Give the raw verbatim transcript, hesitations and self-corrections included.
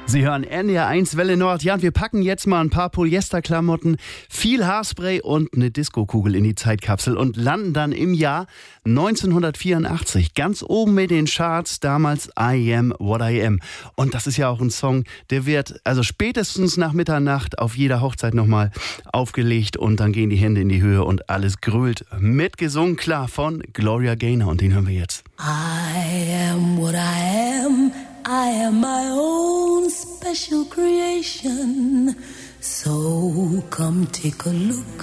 Sie hören N D R eins Welle Nord. Ja, und wir packen jetzt mal ein paar Polyesterklamotten, viel Haarspray und eine Diskokugel in die Zeitkapsel und landen dann im Jahr neunzehnhundertvierundachtzig. Ganz oben mit den Charts, damals I Am What I Am. Und das ist ja auch ein Song, der wird also spätestens nach Mitternacht auf jeder Hochzeit nochmal aufgelegt und dann gehen die Hände in die Höhe und alles grölt. Mitgesungen, klar, von Gloria Gaynor und den hören wir jetzt. I am what I am. I am my own special creation. So come take a look